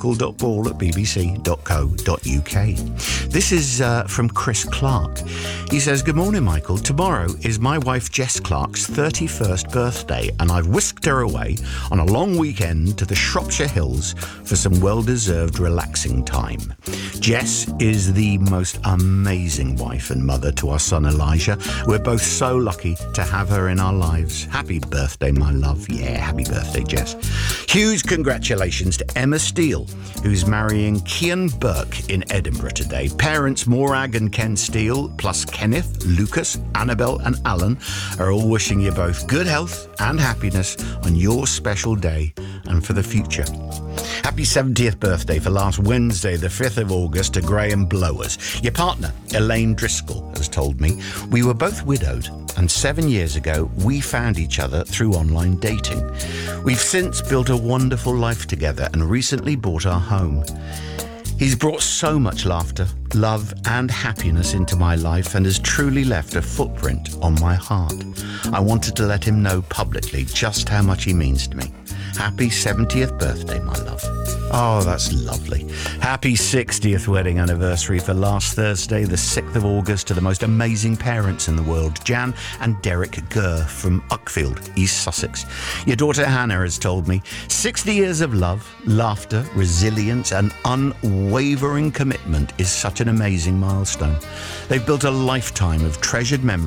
michael.ball@bbc.co.uk. This is from Chris Clark. He says, "Good morning, Michael. Tomorrow is my wife Jess Clark's 31st birthday, and I've whisked her away on a long weekend to the Shropshire Hills for some well-deserved relaxing time. Jess is the most amazing wife and mother to our son Elijah. We're both so lucky to have her in our lives. Happy birthday, my love." Yeah, happy birthday, Jess. Huge congratulations to Emma Steele, who's marrying Cian Burke in Edinburgh today. Parents Morag and Ken Steele, plus Kenneth, Lucas, Annabelle and Alan, are all wishing you both good health and happiness on your special day and for the future. Happy 70th birthday for last Wednesday, the 5th of August, to Graham Blowers. Your partner, Elaine Driscoll, has told me we were both widowed, and 7 years ago we found each other through online dating. We've since built a wonderful life together and recently bought our home. He's brought so much laughter, love and happiness into my life and has truly left a footprint on my heart. I wanted to let him know publicly just how much he means to me. Happy 70th birthday, my love. Oh, that's lovely. Happy 60th wedding anniversary for last Thursday, the 6th of August, to the most amazing parents in the world, Jan and Derek Gurr from Uckfield, East Sussex. Your daughter Hannah has told me 60 years of love, laughter, resilience and unwavering commitment is such an amazing milestone. They've built a lifetime of treasured memories